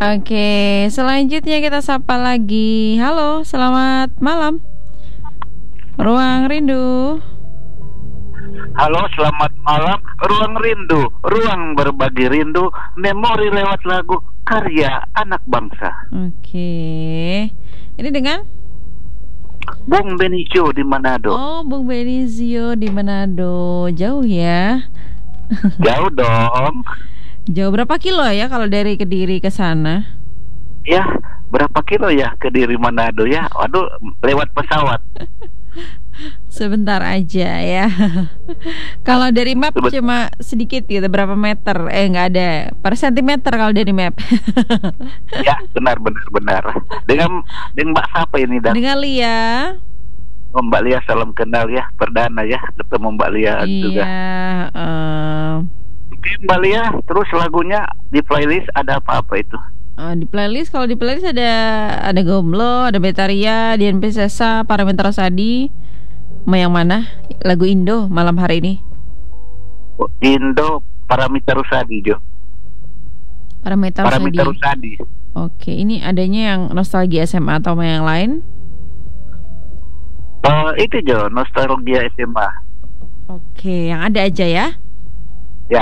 Oke, selanjutnya kita sapa lagi. Halo, selamat malam. Ruang Rindu. Halo, selamat malam. Ruang Rindu, ruang berbagi rindu, memori lewat lagu karya anak bangsa. Oke. Ini dengan Bung Benicio di Manado. Oh, Bung Benizio di Manado. Jauh ya? Jauh dong. Jauh berapa kilo ya kalau dari Kediri ke sana? Ya, berapa kilo ya ke Diri Manado ya? Waduh, lewat pesawat. Sebentar aja ya. Kalau dari map cuma sedikit gitu, berapa meter? Nggak ada. Per sentimeter kalau dari map. Ya, benar. Dengan Mbak siapa ini dan? Dengan Lia. Oh, Mbak Lia, salam kenal ya, perdana ya ketemu Mbak Lia juga. Iya. Oke, Mbak Lia, terus lagunya di playlist ada apa-apa itu? Di playlist, kalau di playlist ada Gomblo, ada Betaria, Dian Piscesa, Parameter Sadi. Mau yang mana? Lagu Indo malam hari ini. Indo, Parameter Rusadi, Jo. Parameter Rusadi. Oke, ini adanya yang nostalgia SMA atau yang lain? Itu Jo, nostalgia SMA. Oke, yang ada aja ya.